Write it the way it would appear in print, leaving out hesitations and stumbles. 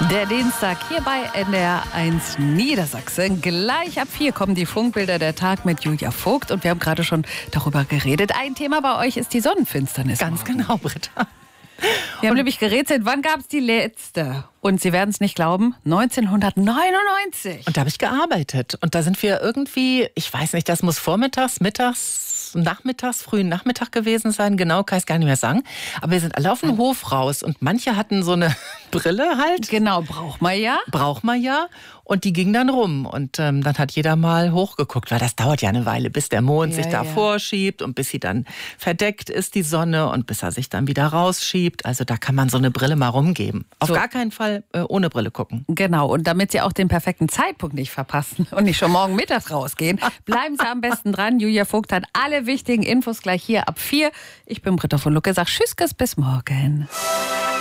Der Dienstag hier bei NDR1 Niedersachsen. Gleich ab 4 kommen die Funkbilder der Tag mit Julia Vogt. Und wir haben gerade schon darüber geredet. Ein Thema bei euch ist die Sonnenfinsternis. Ganz genau, Britta. Wir haben nämlich gerätselt, wann gab es die letzte? Und Sie werden es nicht glauben, 1999. Und da habe ich gearbeitet. Und da sind wir irgendwie, ich weiß nicht, das muss vormittags, mittags, nachmittags, frühen Nachmittag gewesen sein. Genau, kann ich gar nicht mehr sagen. Aber wir sind alle auf den Hof raus. Und manche hatten so eine Brille halt. Genau, braucht man ja. Braucht man ja. Und die ging dann rum. Und dann hat jeder mal hochgeguckt, weil das dauert ja eine Weile, bis der Mond sich da vorschiebt und bis sie dann verdeckt ist, die Sonne, und bis er sich dann wieder rausschiebt. Also da kann man so eine Brille mal rumgeben. Auf gar keinen Fall ohne Brille gucken. Genau, und damit Sie auch den perfekten Zeitpunkt nicht verpassen und nicht schon morgen mittags rausgehen, bleiben Sie am besten dran. Julia Vogt hat alle wichtigen Infos gleich hier ab 4. Ich bin Britta von Lucke, sag Tschüss, bis morgen.